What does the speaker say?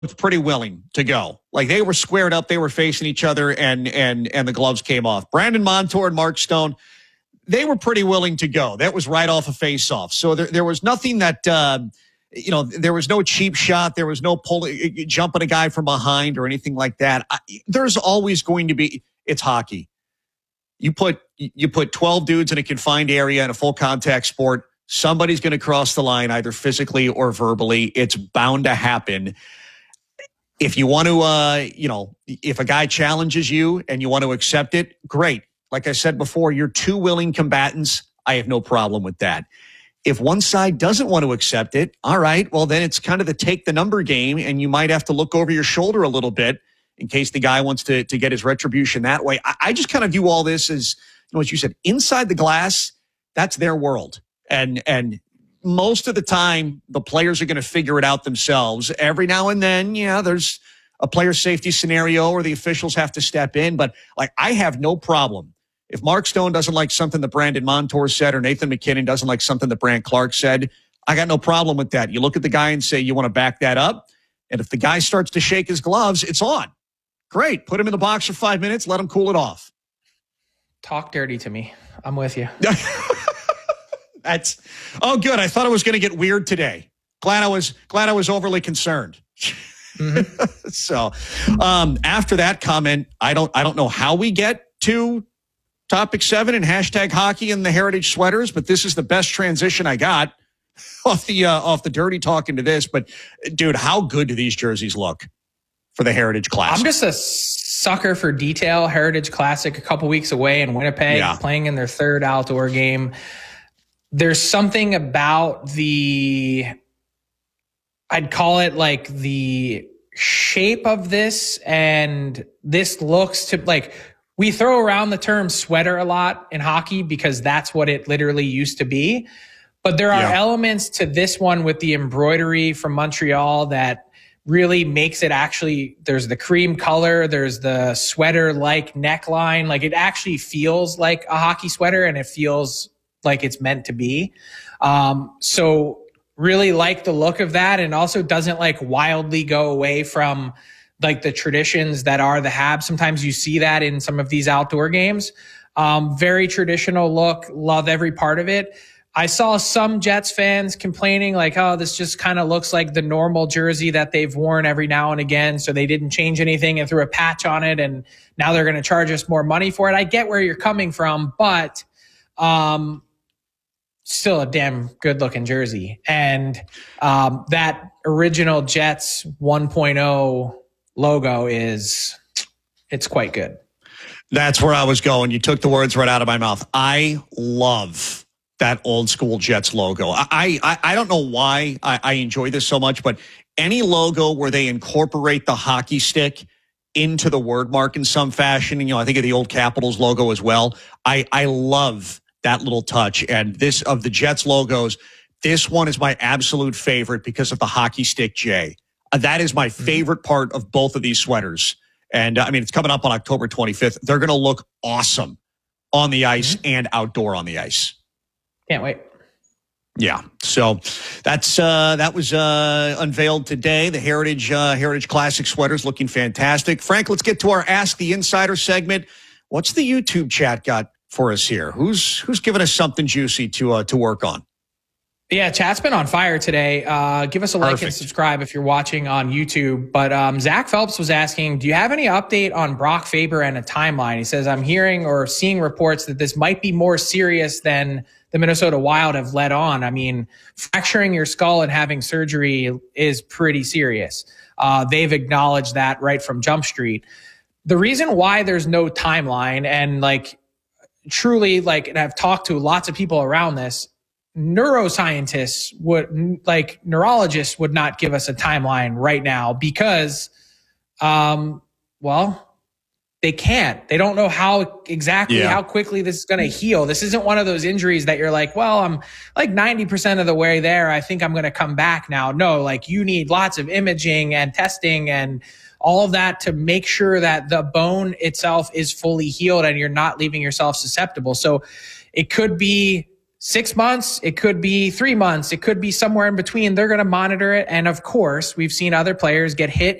pretty willing to go. Like they were squared up, they were facing each other, and the gloves came off. Brandon Montour and Mark Stone, they were pretty willing to go. That was right off a face-off. So there was nothing that there was no cheap shot, there was no jumping a guy from behind or anything like that. There's always going to be. It's hockey. You put 12 dudes in a confined area in a full contact sport. Somebody's going to cross the line either physically or verbally. It's bound to happen. If you want to, if a guy challenges you and you want to accept it, great. Like I said before, you're two willing combatants. I have no problem with that. If one side doesn't want to accept it, all right, well, then it's kind of the take the number game, and you might have to look over your shoulder a little bit in case the guy wants to get his retribution that way. I just kind of view all this as, as you said, inside the glass, that's their world. And most of the time, the players are going to figure it out themselves. Every now and then, there's a player safety scenario or the officials have to step in. But like, I have no problem. If Mark Stone doesn't like something that Brandon Montour said, or Nathan MacKinnon doesn't like something that Brandt Clarke said, I got no problem with that. You look at the guy and say, you want to back that up? And if the guy starts to shake his gloves, it's on. Great. Put him in the box for 5 minutes. Let him cool it off. Talk dirty to me. I'm with you. Good. I thought it was going to get weird today. Glad I was overly concerned. Mm-hmm. So, after that comment, I don't know how we get to topic 7 and hashtag hockey and the heritage sweaters, but this is the best transition I got off the dirty talk into this. But dude, how good do these jerseys look for the Heritage Classic? I'm just a sucker for detail. Heritage Classic a couple weeks away in Winnipeg, playing in their 3rd outdoor game. There's something about I'd call it like the shape of this, and this looks to like, we throw around the term sweater a lot in hockey because that's what it literally used to be. But there are elements to this one with the embroidery from Montreal that really makes it actually, there's the cream color, there's the sweater-like neckline. Like it actually feels like a hockey sweater, and it feels like it's meant to be. So really like the look of that, and also doesn't like wildly go away from like the traditions that are the Habs. Sometimes you see that in some of these outdoor games. Very traditional look. Love every part of it. I saw some Jets fans complaining like, oh, this just kind of looks like the normal jersey that they've worn every now and again. So they didn't change anything and threw a patch on it, and now they're going to charge us more money for it. I get where you're coming from, but still a damn good looking jersey. And that original Jets 1.0 logo it's quite good. That's where I was going. You took the words right out of my mouth. I love that old school Jets logo. I don't know why I enjoy this so much, but any logo where they incorporate the hockey stick into the word mark in some fashion, I think of the old Capitals logo as well. I love that little touch. And this, of the Jets logos, this one is my absolute favorite because of the hockey stick J. That is my favorite part of both of these sweaters. And it's coming up on October 25th. They're going to look awesome on the ice and outdoor on the ice. Can't wait. Yeah. So that was unveiled today. The Heritage Classic sweaters looking fantastic. Frank, let's get to our Ask the Insider segment. What's the YouTube chat got for us here? Who's giving us something juicy to work on? Yeah, chat's been on fire today. Give us a like and subscribe if you're watching on YouTube. But Zach Phelps was asking, do you have any update on Brock Faber and a timeline? He says, I'm hearing or seeing reports that this might be more serious than the Minnesota Wild have let on. I mean, fracturing your skull and having surgery is pretty serious. They've acknowledged that right from Jump Street. The reason why there's no timeline, and truly, and I've talked to lots of people around this, neurologists would not give us a timeline right now because, they can't. They don't know how quickly this is going to heal. This isn't one of those injuries that you're like, well, I'm like 90% of the way there. I think I'm going to come back now. No, you need lots of imaging and testing and all of that to make sure that the bone itself is fully healed and you're not leaving yourself susceptible. So it could be 6 months, it could be 3 months, it could be somewhere in between. They're going to monitor it. And of course, we've seen other players get hit